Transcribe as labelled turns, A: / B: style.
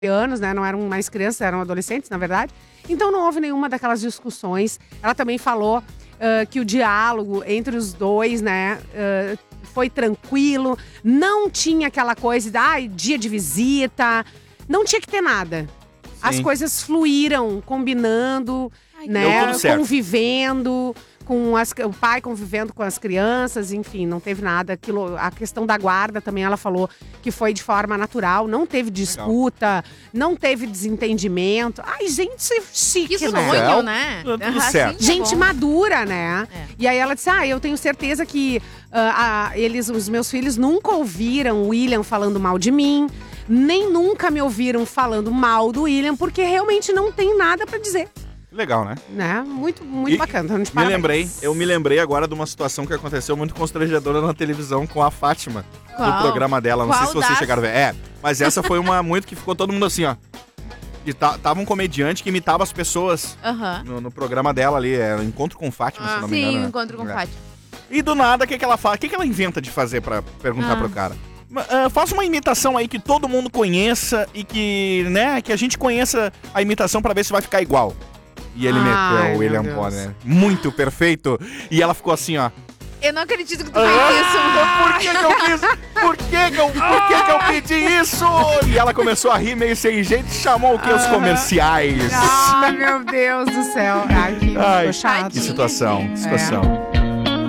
A: anos, né? Não eram mais crianças, eram adolescentes, na verdade. Então não houve nenhuma daquelas discussões. Ela também falou que o diálogo entre os dois, né, foi tranquilo. Não tinha aquela coisa de dia de visita. Não tinha que ter nada.
B: Sim.
A: As coisas fluíram, combinando, né?
B: Deu tudo certo.
A: Convivendo. O pai convivendo com as crianças, enfim, não teve nada. A questão da guarda também, ela falou que foi de forma natural, não teve disputa, não teve desentendimento. Ai, gente chique,
C: Que
A: né?
C: sonho, né?
B: Tudo
C: Assim
B: certo.
C: é
A: Gente
C: bom.
A: madura, né?
C: É.
A: E aí ela disse, eu tenho certeza que os meus filhos nunca ouviram o William falando mal de mim, nem nunca me ouviram falando mal do William, porque realmente não tem nada pra dizer.
B: Legal, né?
A: Né? Muito
B: E
A: bacana. Então,
B: Eu me lembrei agora de uma situação que aconteceu muito constrangedora na televisão com a Fátima,
C: Qual?
B: do programa dela. Não sei
C: Qual
B: se vocês
C: das?
B: chegaram a ver. Mas essa foi uma muito que ficou todo mundo assim, ó. E tava um comediante que imitava as pessoas
C: Aham.
B: no programa dela ali, Encontro com Fátima, se não me engano.
C: Sim,
B: né?
C: encontro com Fátima.
B: E do nada, o que ela faz? O que ela inventa de fazer pra perguntar pro cara? Faça uma imitação aí que todo mundo conheça e que, né, que a gente conheça a imitação pra ver se vai ficar igual. E ele meteu o William Bonner. Muito perfeito. E ela ficou assim, ó.
C: Eu não acredito que tu fez isso.
B: Por que que eu pedi isso? E ela começou a rir meio sem jeito e chamou o que? Os comerciais.
A: Ai, meu Deus do céu. Ai, que
B: Ai,
A: ficou chato.
B: que situação.